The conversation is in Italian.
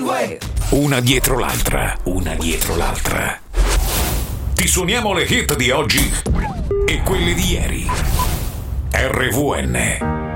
Freeway. Una dietro l'altra, una dietro l'altra. Ti suoniamo le hit di oggi e quelle di ieri. RVN.